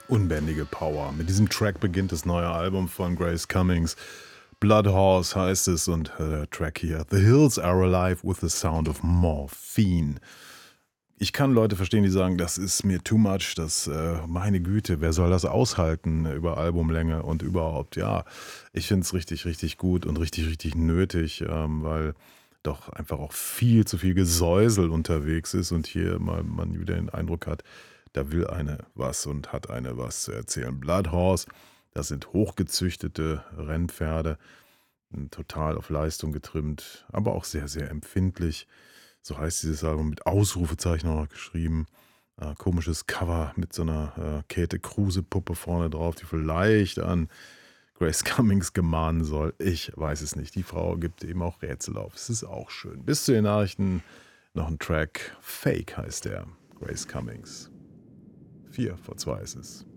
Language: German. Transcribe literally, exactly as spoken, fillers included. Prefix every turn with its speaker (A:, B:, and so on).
A: Unbändige Power. Mit diesem Track beginnt das neue Album von Grace Cummings. Blood Horse heißt es und äh, der Track hier. The Hills are alive with the sound of morphine. Ich kann Leute verstehen, die sagen, das ist mir too much, das, äh, meine Güte, wer soll das aushalten über Albumlänge und überhaupt? Ja, ich finde es richtig, richtig gut und richtig, richtig nötig, ähm, weil doch einfach auch viel zu viel Gesäusel unterwegs ist und hier mal man wieder den Eindruck hat, da will eine was und hat eine was zu erzählen. Blood Horse, das sind hochgezüchtete Rennpferde, hm, total auf Leistung getrimmt, aber auch sehr, sehr empfindlich. So heißt dieses Album, mit Ausrufezeichen auch noch geschrieben. Äh, komisches Cover mit so einer äh, Käthe Kruse-Puppe vorne drauf, die vielleicht an Grace Cummings gemahnen soll. Ich weiß es nicht. Die Frau gibt eben auch Rätsel auf. Es ist auch schön. Bis zu den Nachrichten noch ein Track. Fake heißt der. Grace Cummings. Vier vor zwei ist es.